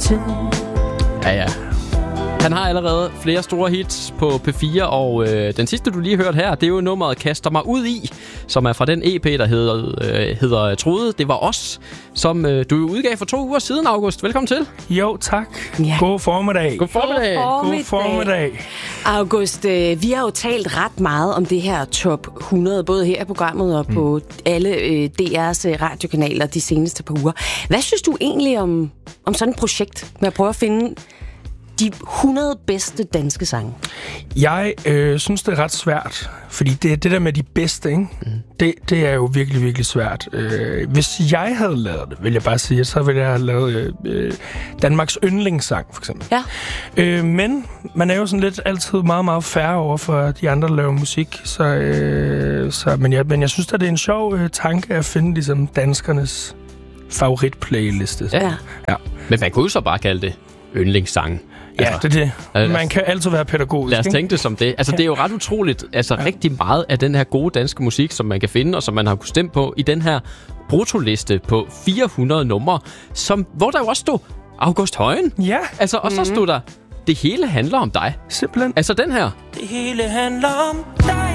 tid. Ja. Han har allerede flere store hits på P4, og den sidste, du lige hørte her, det er jo nummeret Kaster mig ud i, som er fra den EP, der hedder Trude. Det var os, som du udgav for 2 uger siden, August. Velkommen til. Jo, tak. Ja. God formiddag. God formiddag. God formiddag. August, vi har jo talt ret meget om det her top 100, både her i programmet og på alle DR's radiokanaler de seneste par uger. Hvad synes du egentlig om sådan et projekt med at prøve at finde de 100 bedste danske sange? Jeg synes, det er ret svært, fordi det der med de bedste, ikke? Det er jo virkelig, virkelig svært. Hvis jeg havde lavet det, vil jeg bare sige, så ville jeg have lavet Danmarks yndlingssang, for eksempel. Ja. Men man er jo sådan lidt altid meget, meget færre over for de andre, der laver musik. Men jeg synes, at det er en sjov tanke at finde ligesom danskernes favoritplayliste. Ja. Men man kunne jo så bare kalde det yndlingssang. Ja, det er det. Man kan altid være pædagogisk. Lad os tænke det som det. Altså, det er jo ret utroligt. Altså, rigtig meget af den her gode danske musik, som man kan finde, og som man har kunnet stemme på i den her bruttoliste på 400 numre, hvor der jo også stod August Højen. Ja. Altså, og så stod der, det hele handler om dig. Simpelthen. Altså, den her. Det hele handler om dig,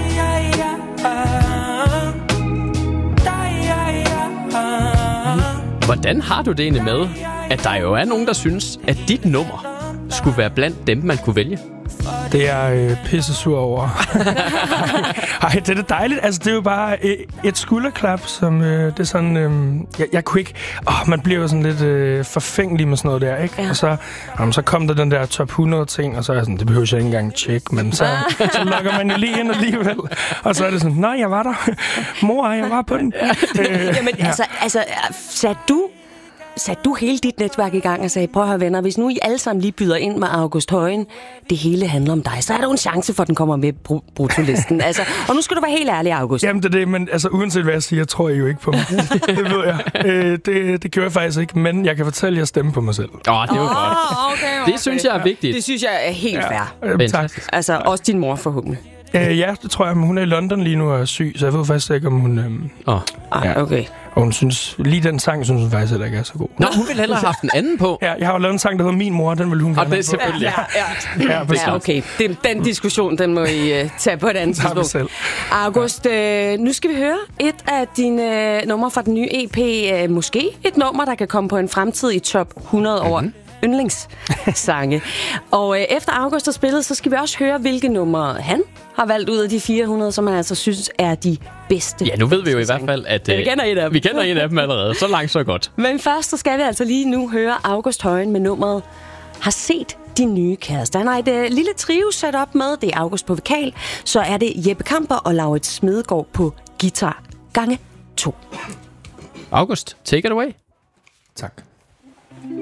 Hvordan har du det egentlig med, at der jo er nogen, der synes, at dit nummer skulle være blandt dem, man kunne vælge? Det er pissesur over. Ej, det er dejligt. Altså, det er jo bare et skulderklap, som det er sådan... Jeg kunne ikke... man bliver jo sådan lidt forfængelig med sådan noget der, ikke? Ja. Og så kom der den der top 100 ting, og så er jeg sådan, det behøver jeg ikke engang tjekke, men så logger man jo lige ind alligevel. Og så er det sådan, nej, jeg var der. Mor, jeg var på den. Jamen, altså, satte du hele dit netværk i gang og sagde, prøv at høre venner, hvis nu I alle sammen lige byder ind med August Højen, det hele handler om dig, så er der jo en chance for, at den kommer med bruttolisten. Altså, og nu skal du være helt ærlig, August. Jamen, det er det, men altså, uanset hvad jeg siger, tror jeg jo ikke på mig. Det ved jeg. Det gjorde jeg faktisk ikke, men jeg kan fortælle, at jeg stemmer på mig selv. Det er jo godt. Okay. Det synes jeg er vigtigt. Det synes jeg er helt fair. Tak. Altså, også din mor forhåbentlig. Ja, det tror jeg, men hun er i London lige nu og er syg, så jeg ved faktisk ikke, om hun... Okay. Og hun synes, lige den sang, synes hun faktisk heller ikke er så god. Nå, hun ville hellere have haft en anden på. Ja, jeg har jo lavet en sang, der hedder Min Mor, den vil hun gerne det er selvfølgelig. Ja, okay. Den diskussion, den må I tage på et andet tidspunkt. August, nu skal vi høre et af dine numre fra den nye EP. Måske et nummer, der kan komme på en fremtid i top 100 over yndlingssange. Og efter August har spillet, så skal vi også høre, hvilke numre han har valgt ud af de 400, som han altså synes er de bedste. Ja, nu ved vi jo i hvert fald, at vi kender en af dem. Vi kender en af dem allerede. Så langt, så godt. Men først så skal vi altså lige nu høre August Højen med nummeret Har set din nye kæreste. Han har et lille trio sat op med. Det er August på vokal. Så er det Jeppe Kamper og Laurits Smedegaard på guitar. Gange 2. August, take it away. Tak.